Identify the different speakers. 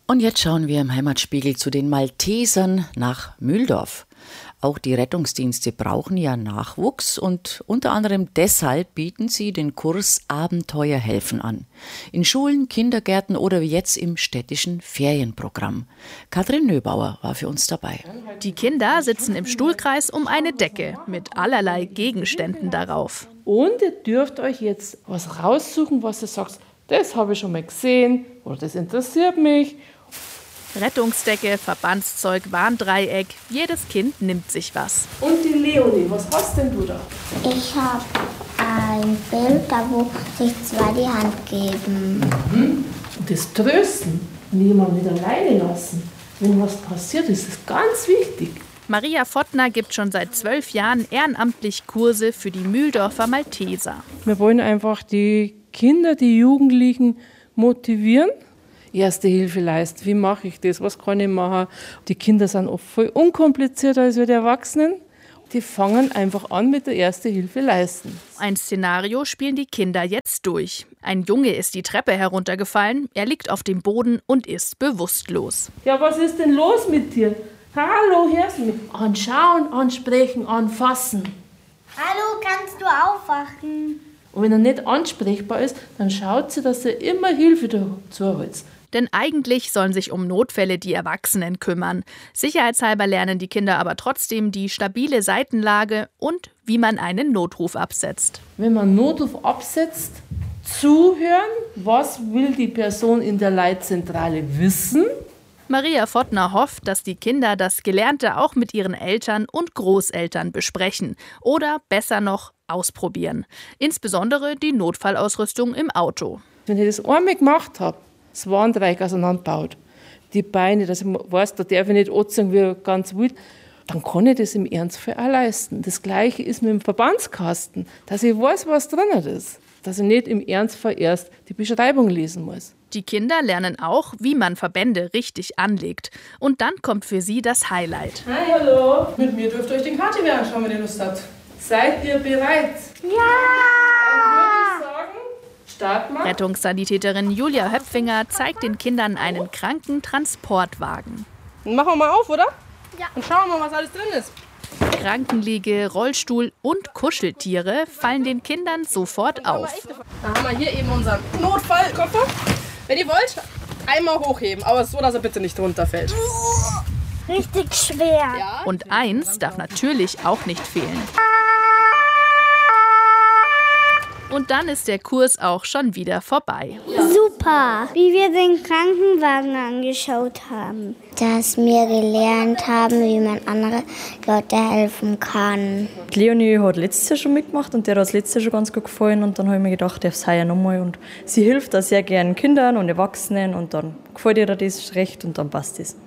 Speaker 1: Und jetzt schauen wir im Heimatspiegel zu den Maltesern nach Mühldorf. Auch die Rettungsdienste brauchen ja Nachwuchs und unter anderem deshalb bieten sie den Kurs Abenteuerhelfen an. In Schulen, Kindergärten oder wie jetzt im städtischen Ferienprogramm. Katrin Nöbauer war für uns dabei.
Speaker 2: Die Kinder sitzen im Stuhlkreis um eine Decke mit allerlei Gegenständen darauf.
Speaker 3: Und ihr dürft euch jetzt was raussuchen, was ihr sagt, das habe ich schon mal gesehen oder das interessiert mich.
Speaker 2: Rettungsdecke, Verbandszeug, Warndreieck. Jedes Kind nimmt sich was.
Speaker 3: Und die Leonie, was hast denn du da?
Speaker 4: Ich habe ein Bild, da wo sich zwei die Hand geben.
Speaker 3: Und das Trösten und jemanden nicht alleine lassen. Wenn was passiert, ist das ganz wichtig.
Speaker 2: Maria Fottner gibt schon seit 12 Jahren ehrenamtlich Kurse für die Mühldorfer Malteser.
Speaker 3: Wir wollen einfach die Kinder, die Jugendlichen motivieren. Erste Hilfe leisten. Wie mache ich das? Was kann ich machen? Die Kinder sind oft voll unkomplizierter als wir die Erwachsenen. Die fangen einfach an mit der Erste Hilfe leisten.
Speaker 2: Ein Szenario spielen die Kinder jetzt durch. Ein Junge ist die Treppe heruntergefallen, er liegt auf dem Boden und ist bewusstlos.
Speaker 3: Ja, was ist denn los mit dir? Hallo, hörst du mich? Anschauen, ansprechen, anfassen.
Speaker 4: Hallo, kannst du aufwachen?
Speaker 3: Und wenn er nicht ansprechbar ist, dann schaut sie, dass er immer Hilfe dazu holt.
Speaker 2: Denn eigentlich sollen sich um Notfälle die Erwachsenen kümmern. Sicherheitshalber lernen die Kinder aber trotzdem die stabile Seitenlage und wie man einen Notruf absetzt.
Speaker 3: Wenn man einen Notruf absetzt, zuhören, was will die Person in der Leitzentrale wissen.
Speaker 2: Maria Fottner hofft, dass die Kinder das Gelernte auch mit ihren Eltern und Großeltern besprechen oder besser noch ausprobieren. Insbesondere die Notfallausrüstung im Auto.
Speaker 3: Wenn ich das einmal gemacht habe, das Warndreieck auseinanderbaut, die Beine, dass ich weiß, da darf ich nicht anziehen wie ganz wild, dann kann ich das im Ernstfall auch leisten. Das Gleiche ist mit dem Verbandskasten, dass ich weiß, was drin ist. Dass ich nicht im Ernstfall erst die Beschreibung lesen muss.
Speaker 2: Die Kinder lernen auch, wie man Verbände richtig anlegt. Und dann kommt für sie das Highlight.
Speaker 5: Hi, hallo. Mit mir dürft ihr euch den Kati anschauen, wenn ihr Lust habt.
Speaker 3: Seid ihr bereit?
Speaker 4: Ja!
Speaker 3: Dann würde ich sagen, starten wir.
Speaker 2: Rettungssanitäterin Julia Höpfinger zeigt den Kindern einen Krankentransportwagen.
Speaker 5: Dann machen wir mal auf, oder?
Speaker 4: Ja.
Speaker 5: Und schauen wir mal, was alles drin ist.
Speaker 2: Krankenliege, Rollstuhl und Kuscheltiere fallen den Kindern sofort auf.
Speaker 5: Dann haben wir hier eben unseren Notfallkoffer. Wenn ihr wollt, einmal hochheben, aber so, dass er bitte nicht runterfällt.
Speaker 4: Richtig schwer.
Speaker 5: Ja?
Speaker 2: Und eins darf natürlich auch nicht fehlen. Und dann ist der Kurs auch schon wieder vorbei.
Speaker 4: Super, wie wir den Krankenwagen angeschaut haben. Dass wir gelernt haben, wie man anderen Leuten helfen kann.
Speaker 6: Die Leonie hat letztes Jahr schon mitgemacht und der hat das letztes Jahr schon ganz gut gefallen. Und dann habe ich mir gedacht, das heuer nochmal. Und sie hilft da sehr gerne Kindern und Erwachsenen und dann gefällt ihr das recht und dann passt es.